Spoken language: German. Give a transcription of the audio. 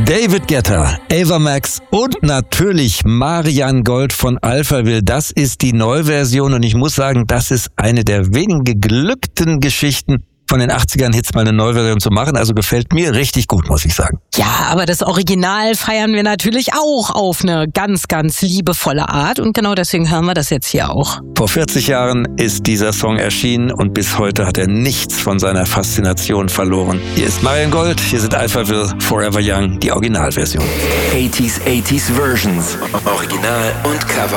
David Guetta, Ava Max und natürlich Marianne Gold von Alphaville. Das ist die Neuversion und ich muss sagen, das ist eine der wenigen geglückten Geschichten von den 80ern-Hits mal eine Neuversion zu machen. Also gefällt mir richtig gut, muss ich sagen. Ja, aber das Original feiern wir natürlich auch auf eine ganz, ganz liebevolle Art und genau deswegen hören wir das jetzt hier auch. Vor 40 Jahren ist dieser Song erschienen und bis heute hat er nichts von seiner Faszination verloren. Hier ist Marianne Gold, hier sind Alphaville, Forever Young, die Originalversion. 80s Versions. Original und Cover.